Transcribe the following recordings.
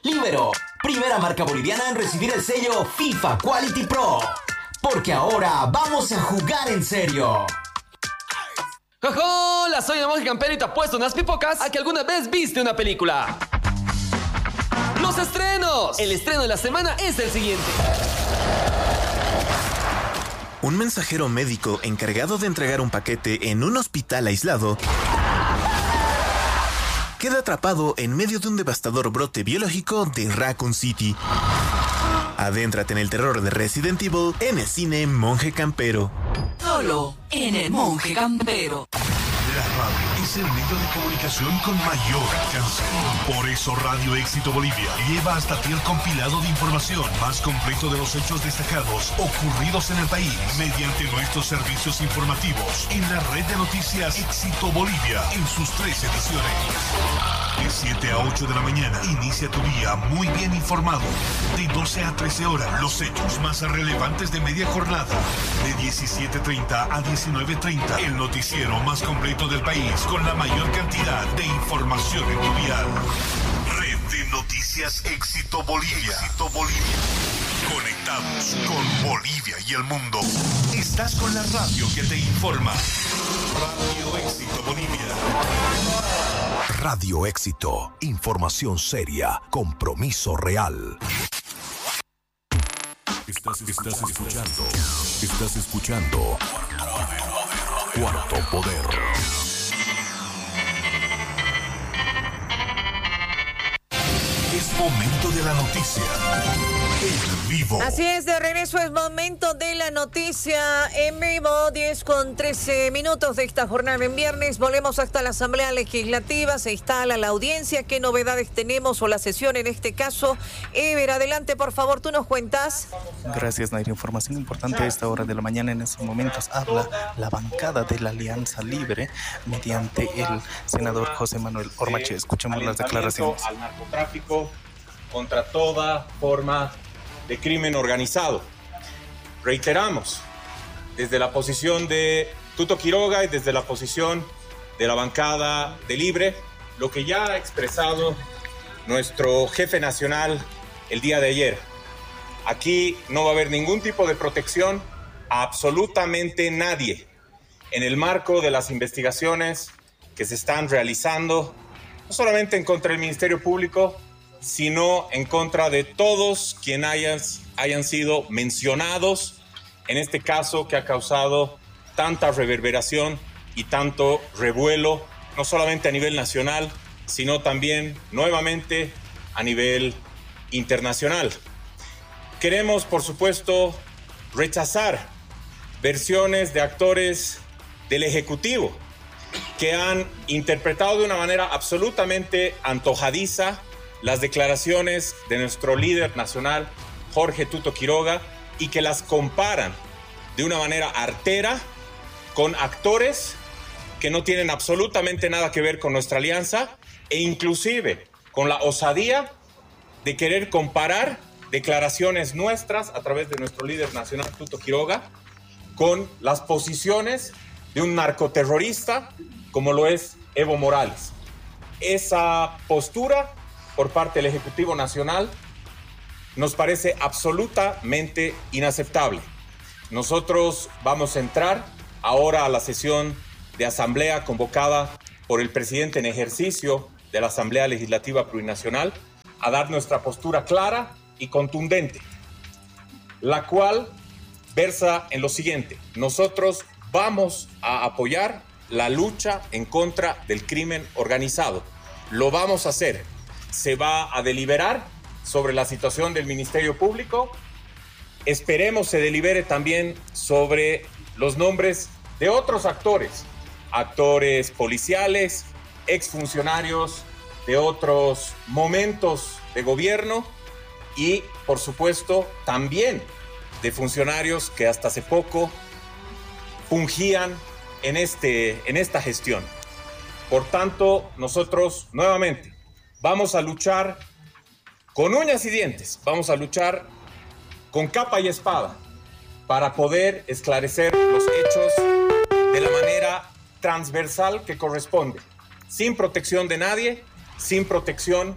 Libero, primera marca boliviana en recibir el sello FIFA Quality Pro. Porque ahora vamos a jugar en serio. Hola, soy el monje campero y te apuesto unas pipocas a que alguna vez viste una película. ¡Los estrenos! El estreno de la semana es el siguiente. Un mensajero médico encargado de entregar un paquete en un hospital aislado queda atrapado en medio de un devastador brote biológico de Raccoon City. Adéntrate en el terror de Resident Evil en el cine Monje Campero. Solo en el Monje Campero. La radio es el medio de comunicación con mayor alcance. Por eso Radio Éxito Bolivia lleva hasta ti el compilado de información más completo de los hechos destacados ocurridos en el país mediante nuestros servicios informativos en la red de noticias Éxito Bolivia en sus 3 ediciones. De 7 a 8 de la mañana, inicia tu día muy bien informado. De 12 a 13 horas, los hechos más relevantes de media jornada. De 17:30 a 19:30, el noticiero más completo del país con la mayor cantidad de información en tu dial. Red de Noticias Éxito Bolivia. Éxito Bolivia. Conectados con Bolivia y el mundo. Estás con la radio que te informa. Radio Éxito Bolivia. Radio Éxito. Información seria. Compromiso real. Estás escuchando Cuarto Poder. Es momento de la noticia. En vivo. Así es, de regreso es momento de la noticia en vivo, 10:13 de esta jornada en viernes. Volvemos hasta la Asamblea Legislativa, se instala la audiencia. ¿Qué novedades tenemos o la sesión en este caso? Ever, adelante por favor, tú nos cuentas. Gracias, Naira. Información importante a esta hora de la mañana. En estos momentos habla la bancada de la Alianza Libre mediante el senador José Manuel Ormache. Escuchemos las declaraciones. Al narcotráfico, contra toda forma de crimen organizado. Reiteramos, desde la posición de Tuto Quiroga y desde la posición de la bancada de Libre, lo que ya ha expresado nuestro jefe nacional el día de ayer. Aquí no va a haber ningún tipo de protección a absolutamente nadie en el marco de las investigaciones que se están realizando, no solamente en contra del Ministerio Público, sino en contra de todos quienes hayan sido mencionados en este caso que ha causado tanta reverberación y tanto revuelo, no solamente a nivel nacional, sino también nuevamente a nivel internacional. Queremos, por supuesto, rechazar versiones de actores del Ejecutivo que han interpretado de una manera absolutamente antojadiza las declaraciones de nuestro líder nacional, Jorge Tuto Quiroga, y que las comparan de una manera artera con actores que no tienen absolutamente nada que ver con nuestra alianza e inclusive con la osadía de querer comparar declaraciones nuestras a través de nuestro líder nacional, Tuto Quiroga, con las posiciones de un narcoterrorista como lo es Evo Morales. Esa postura por parte del Ejecutivo Nacional nos parece absolutamente inaceptable. Nosotros vamos a entrar ahora a la sesión de asamblea convocada por el presidente en ejercicio de la Asamblea Legislativa Plurinacional a dar nuestra postura clara y contundente, la cual versa en lo siguiente: nosotros vamos a apoyar la lucha en contra del crimen organizado. Lo vamos a hacer. Se va a deliberar sobre la situación del Ministerio Público. Esperemos se delibere también sobre los nombres de otros actores policiales, exfuncionarios de otros momentos de gobierno y, por supuesto, también de funcionarios que hasta hace poco fungían en esta gestión. Por tanto, nosotros nuevamente vamos a luchar con uñas y dientes, vamos a luchar con capa y espada para poder esclarecer los hechos de la manera transversal que corresponde, sin protección de nadie, sin protección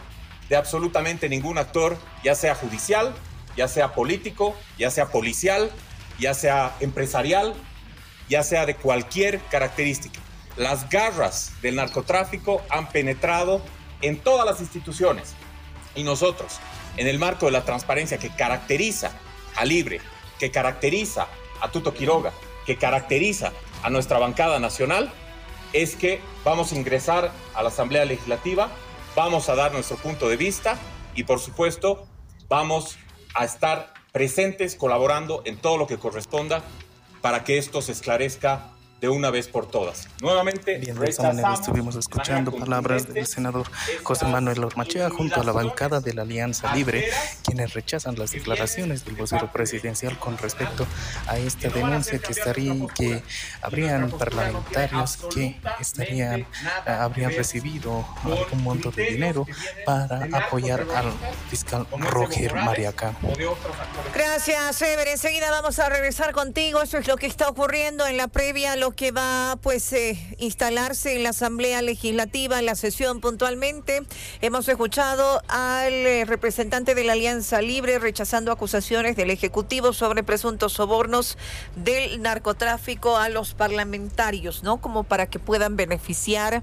de absolutamente ningún actor, ya sea judicial, ya sea político, ya sea policial, ya sea empresarial, ya sea de cualquier característica. Las garras del narcotráfico han penetrado en todas las instituciones y nosotros, en el marco de la transparencia que caracteriza a Libre, que caracteriza a Tuto Quiroga, que caracteriza a nuestra bancada nacional, es que vamos a ingresar a la Asamblea Legislativa, vamos a dar nuestro punto de vista y, por supuesto, vamos a estar presentes, colaborando en todo lo que corresponda para que esto se esclarezca de una vez por todas. Nuevamente, bien, de esta manera estuvimos escuchando palabras del senador José Manuel Ormachea junto a la bancada de la Alianza Libre, quienes rechazan las declaraciones del vocero presidencial con respecto a esta denuncia que habrían parlamentarios que habrían recibido algún monto de dinero para apoyar al fiscal Roger Mariaca. Gracias, Ever. Enseguida vamos a regresar contigo. Eso es lo que está ocurriendo en la previa, lo que va instalarse en la Asamblea Legislativa, en la sesión puntualmente. Hemos escuchado al representante de la Alianza Libre rechazando acusaciones del Ejecutivo sobre presuntos sobornos del narcotráfico a los parlamentarios, ¿no? Como para que puedan beneficiar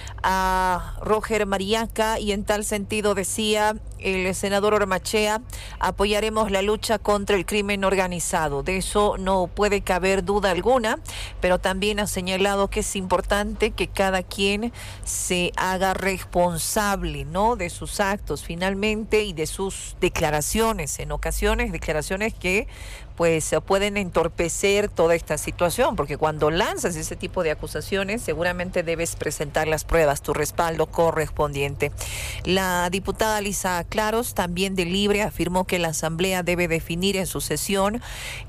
a Roger Mariaca, y en tal sentido decía el senador Ormachea: apoyaremos la lucha contra el crimen organizado. De eso no puede caber duda alguna, pero también ha señalado que es importante que cada quien se haga responsable, ¿no?, de sus actos finalmente y de sus declaraciones, en ocasiones declaraciones que pues pueden entorpecer toda esta situación, porque cuando lanzas ese tipo de acusaciones seguramente debes presentar las pruebas, tu respaldo correspondiente. La diputada Lisa Claros, también de Libre, afirmó que la Asamblea debe definir en su sesión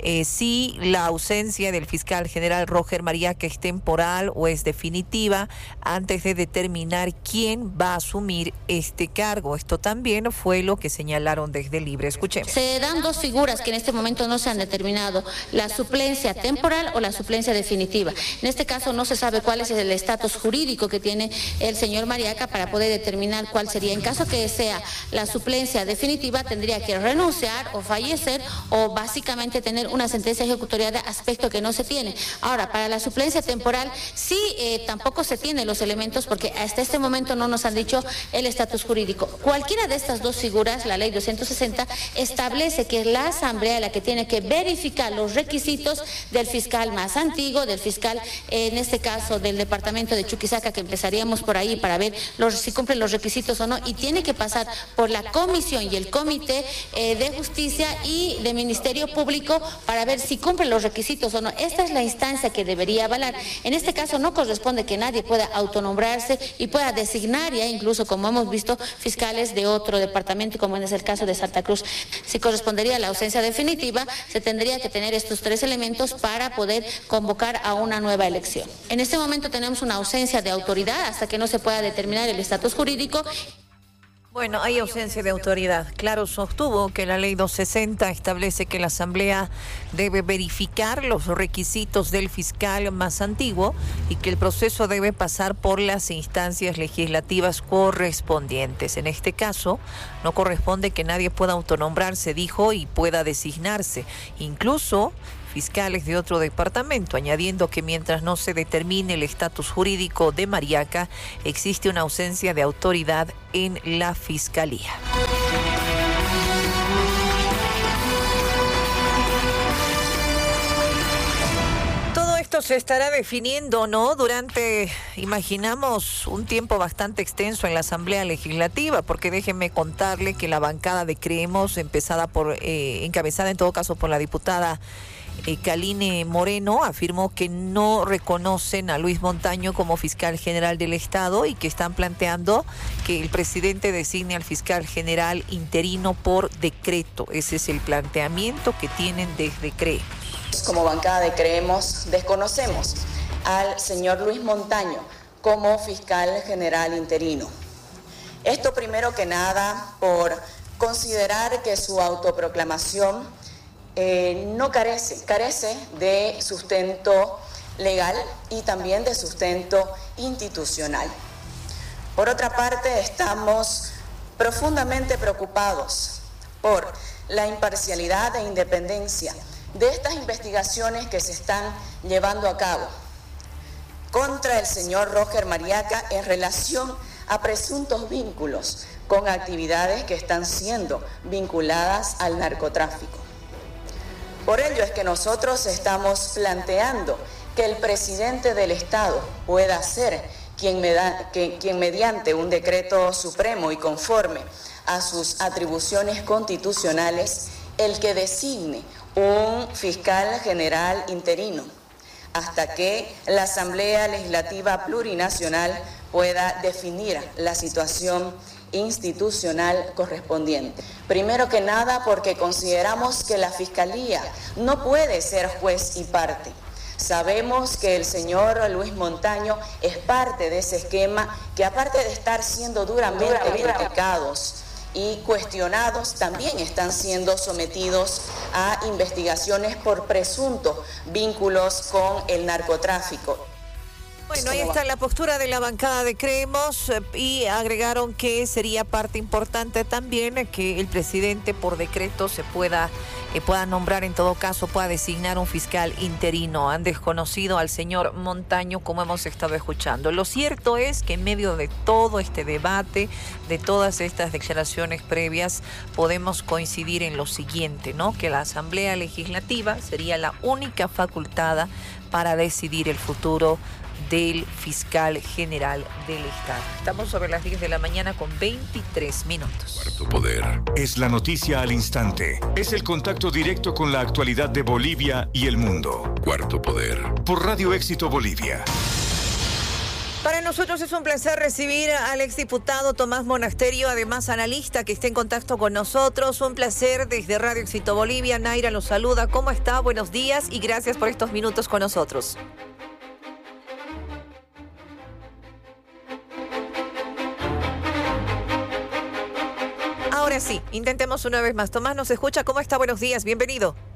si la ausencia del fiscal general Roger Mariaca es temporal o es definitiva, antes de determinar quién va a asumir este cargo. Esto también fue lo que señalaron desde Libre. Escuchemos. Se dan dos figuras que en este momento no se han determinado: la suplencia temporal o la suplencia definitiva. En este caso no se sabe cuál es el estatus jurídico que tiene el señor Mariaca para poder determinar cuál sería. En caso que sea la suplencia definitiva, tendría que renunciar o fallecer, o básicamente tener una sentencia ejecutoria de aspecto que no se tiene. Ahora, para la suplencia temporal sí tampoco se tienen los elementos, porque hasta este momento no nos han dicho el estatus jurídico. Cualquiera de estas dos figuras, la ley 260 establece que es la Asamblea la que tiene que verificar los requisitos del fiscal más antiguo, del fiscal, en este caso del departamento de Chuquisaca, que empezaríamos por ahí para ver si cumplen los requisitos o no, y tiene que pasar por la comisión y el comité de justicia y de Ministerio Público para ver si cumplen los requisitos o no. Esta es la instancia que debería avalar. En este caso no corresponde que nadie pueda autonombrarse y pueda designar ya incluso, como hemos visto, fiscales de otro departamento, como es el caso de Santa Cruz. Si correspondería a la ausencia definitiva, se tendría que tener estos tres elementos para poder convocar a una nueva elección. En este momento tenemos una ausencia de autoridad hasta que no se pueda determinar el estatus jurídico. Bueno, hay ausencia de autoridad. Claro, sostuvo que la ley 260 establece que la Asamblea debe verificar los requisitos del fiscal más antiguo y que el proceso debe pasar por las instancias legislativas correspondientes. En este caso, no corresponde que nadie pueda autonombrarse, dijo, y pueda designarse, incluso fiscales de otro departamento, añadiendo que mientras no se determine el estatus jurídico de Mariaca, existe una ausencia de autoridad en la Fiscalía. Todo esto se estará definiendo, ¿no?, durante, imaginamos, un tiempo bastante extenso en la Asamblea Legislativa, porque déjenme contarle que la bancada de Creemos, encabezada en todo caso por la diputada Caline Moreno, afirmó que no reconocen a Luis Montaño como fiscal general del Estado y que están planteando que el presidente designe al fiscal general interino por decreto. Ese es el planteamiento que tienen desde Creemos. Como bancada de Creemos, desconocemos al señor Luis Montaño como fiscal general interino. Esto primero que nada por considerar que su autoproclamación no carece de sustento legal y también de sustento institucional. Por otra parte, estamos profundamente preocupados por la imparcialidad e independencia de estas investigaciones que se están llevando a cabo contra el señor Roger Mariaca en relación a presuntos vínculos con actividades que están siendo vinculadas al narcotráfico. Por ello es que nosotros estamos planteando que el presidente del Estado pueda ser quien mediante un decreto supremo y conforme a sus atribuciones constitucionales, el que designe un fiscal general interino, hasta que la Asamblea Legislativa Plurinacional pueda definir la situación institucional correspondiente. Primero que nada, porque consideramos que la Fiscalía no puede ser juez y parte. Sabemos que el señor Luis Montaño es parte de ese esquema que, aparte de estar siendo duramente criticados y cuestionados, también están siendo sometidos a investigaciones por presuntos vínculos con el narcotráfico. Bueno, ahí está la postura de la bancada de Creemos y agregaron que sería parte importante también que el presidente por decreto se pueda nombrar, en todo caso pueda designar un fiscal interino. Han desconocido al señor Montaño, como hemos estado escuchando. Lo cierto es que en medio de todo este debate, de todas estas declaraciones previas, podemos coincidir en lo siguiente, ¿no? Que la Asamblea Legislativa sería la única facultada para decidir el futuro del fiscal general del Estado. Estamos sobre las 10 de la mañana con 23 minutos. Cuarto Poder. Es la noticia al instante. Es el contacto directo con la actualidad de Bolivia y el mundo. Cuarto Poder. Por Radio Éxito Bolivia. Para nosotros es un placer recibir al exdiputado Tomás Monasterio, además analista, que esté en contacto con nosotros. Un placer desde Radio Éxito Bolivia. Naira los saluda. ¿Cómo está? Buenos días y gracias por estos minutos con nosotros. Ahora sí, intentemos una vez más. Tomás, ¿nos escucha? ¿Cómo está? Buenos días, bienvenido.